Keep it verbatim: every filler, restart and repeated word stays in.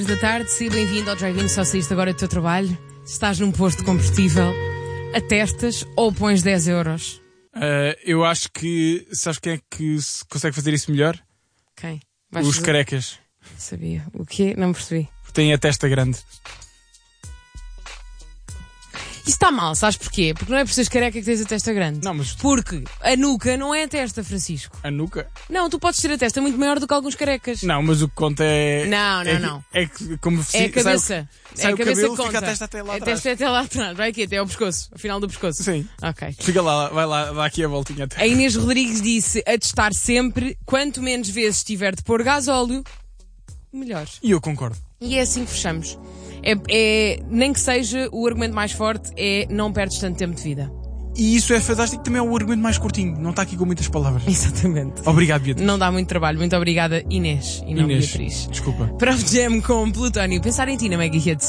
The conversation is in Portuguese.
Da tarde, seja bem-vindo ao Drive-In. Só saíste agora do teu trabalho. Estás num posto de combustível, atestas ou pões dez euros? Uh, eu acho que. Sabes quem é que se consegue fazer isso melhor? Quem? Vais Os fazer? carecas. Sabia. O quê? Não percebi. Porque têm a testa grande. Isso está mal, sabes porquê? Porque não é por seres careca que tens a testa grande. Não, mas. Porque a nuca não é a testa, Francisco. A nuca? Não, tu podes ter a testa muito maior do que alguns carecas. Não, mas o que conta é. Não, não, é, não. É que, como É a cabeça. Sai, é a o cabeça cabelo, que conta. fica a testa até lá A atrás. testa é até lá atrás. Vai aqui, até ao pescoço. Ao final do pescoço. Sim. Ok. Fica lá, vai lá, dá aqui a voltinha até. A Inês Rodrigues disse a testar sempre, quanto menos vezes tiver de pôr gasóleo, melhor. E eu concordo. E é assim que fechamos. É, é, nem que seja o argumento mais forte, é não perdes tanto tempo de vida. E isso é fantástico, também é o argumento mais curtinho. Não está aqui com muitas palavras. Exatamente. Obrigado, Beatriz. Não dá muito trabalho. Muito obrigada, Inês. E não Inês, Beatriz. desculpa. Para o Jam com Plutónio. Pensar em ti na Mega Hits.